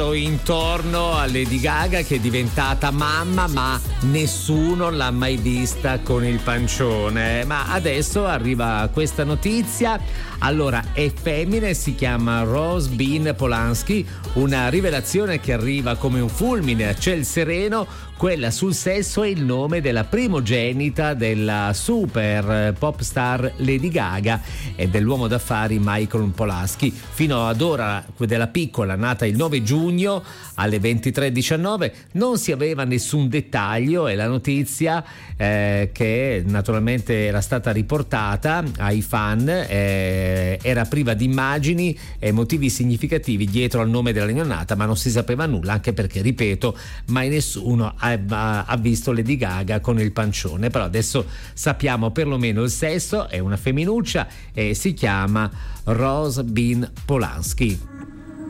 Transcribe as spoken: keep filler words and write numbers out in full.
intorno a Lady Gaga che è diventata mamma, ma nessuno l'ha mai vista con il pancione. Ma adesso arriva questa notizia. Allora, è femmina e si chiama Rose Bean Polanski, una rivelazione che arriva come un fulmine a ciel sereno. Quella sul sesso è il nome della primogenita della super pop star Lady Gaga e dell'uomo d'affari Michael Polanski. Fino ad ora della piccola, nata il nove giugno alle ventitré e diciannove, non si aveva nessun dettaglio e la notizia eh, che naturalmente era stata riportata ai fan eh, era priva di immagini e motivi significativi dietro al nome della neonata, ma non si sapeva nulla, anche perché, ripeto, mai nessuno ha, ha visto Lady Gaga con il pancione. Però adesso sappiamo perlomeno il sesso, è una femminuccia e si chiama Rose Bean Polanski.